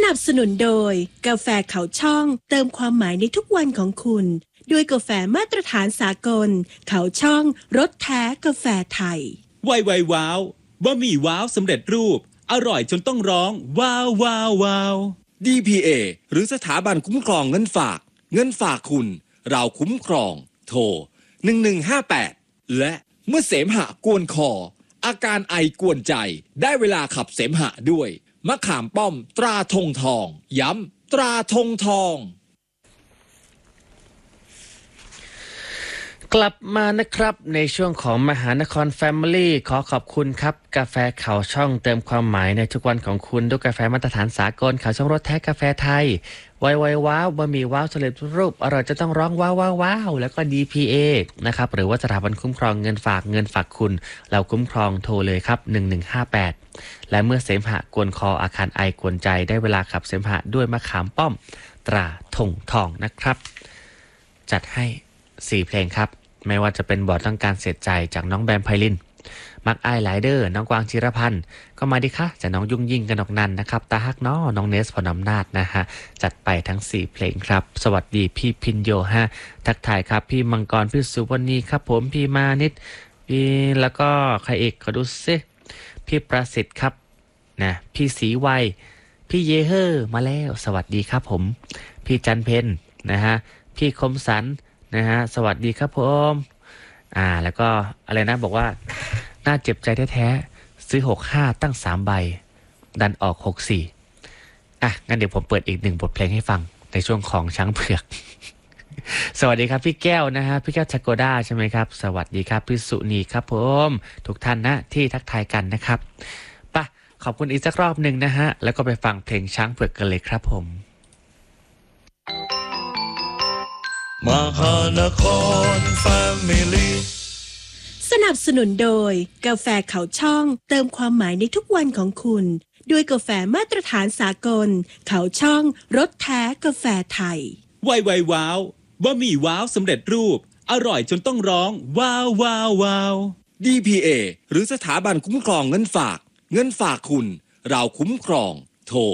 นับสนุนโดยกาแฟเขาช่องเติมความหมายในทุกวันของคุณด้วยกาแฟมาตรฐานสากลเขาช่องรสแท้กาแฟไทยไวว้าวบะหมี่ว้าวสำเร็จรูปอร่อยจนต้องร้องว้าวว้าวว้าว DPA หรือสถาบันคุ้มครองเงินฝากคุณเราคุ้มครองโทร1158และเมื่อเสมหะกวนคออาการไอกวนใจได้เวลาขับเสมหะด้วยมะขามป้อมตราธงทองย้ำตราธงทองกลับมานะครับในช่วงของมหานครแฟมิลี่ขอขอบคุณครับกาแฟเขาช่องเติมความหมายในทุกวันของคุณด้วยกาแฟมาตรฐานสากลเขาช่องรสแท้กาแฟไทยไวว้าวบะหมี่ว้าวสำเร็จรูปอร่อยจะต้องร้องว้าวว้าวว้าวแล้วก็ DPA นะครับหรือว่าสถาบันคุ้มครองเงินฝากคุณเราคุ้มครองโทรเลยครับ1158และเมื่อเสมหะกวนคออาการไอกวนใจได้เวลาขับเสมหะด้วยมะขามป้อมตราธงทองนะครับจัดให้4เพลงครับไม่ว่าจะเป็นบอดต้องการเสียใจจากน้องแบมไพลินมักอายหลายเดอร์น้องกวางจิรพันธ์ก็มาดิค่ะจากน้องยุ่งยิ่งกนกนันนะครับตาฮักน้องเนสพนอำนาจนะฮะจัดไปทั้ง4เพลงครับสวัสดีพี่พินโยฮะทักทายครับพี่มังกรพี่สุวรรณีครับผมพี่มานิดพี่แล้วก็ใครอีกขอดูซิพี่ประสิทธิ์ครับนะพี่ศรีวัยพี่เยเฮอร์มาแล้วสวัสดีครับผมพี่จันเพนนะฮะพี่คมสันนะฮะสวัสดีครับผมแล้วก็อะไรนะบอกว่าน่าเจ็บใจแท้ๆซื้อ65ตั้ง3ใบดันออก64งั้นเดี๋ยวผมเปิดอีก1บทเพลงให้ฟังในช่วงของช้างเผือก สวัสดีครับพี่แก้วนะฮะพี่แก้วชโกด้าใช่ไหมครับสวัสดีครับพี่สุนีครับผมทุกท่านนะที่ทักทายกันนะครับขอบคุณอีกสักรอบหนึ่งนะฮะแล้วก็ไปฟังเพลงช้างเผือกกันเลยครับผมมหานครแฟมิลี่สนับสนุนโดยกาแฟเขาช่องเติมความหมายในทุกวันของคุณด้วยกาแฟมาตรฐานสากลเขาช่องรสแท้กาแฟไทยไวว้าวบะหมี่ว้าวสำเร็จรูปอร่อยจนต้องร้องว้าวว้าวว้าว DPA หรือสถาบันคุ้มครองเงินฝากคุณเราคุ้มครองโทร